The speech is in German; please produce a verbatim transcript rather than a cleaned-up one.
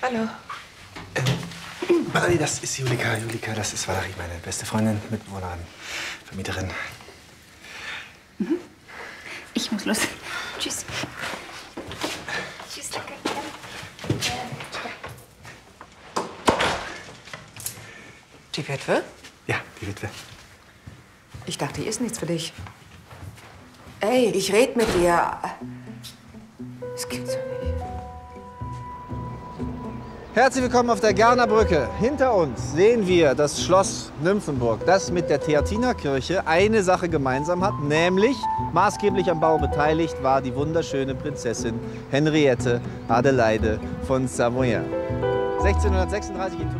Hallo. Ähm, Valerie, das ist Julika. Julika, das ist Valerie, meine beste Freundin, Mitbewohnerin, Vermieterin. Mhm. Ich muss los. Tschüss. Tschüss, danke. Die Witwe? Ja, die Witwe. Ich dachte, die ist nichts für dich. Ey, ich red mit dir. Das gibt's doch nicht. Herzlich willkommen auf der Garner Brücke. Hinter uns sehen wir das Schloss Nymphenburg, das mit der Theatinerkirche eine Sache gemeinsam hat, nämlich maßgeblich am Bau beteiligt war die wunderschöne Prinzessin Henriette Adelaide von Savoyen. sechzehnhundertsechsunddreißig in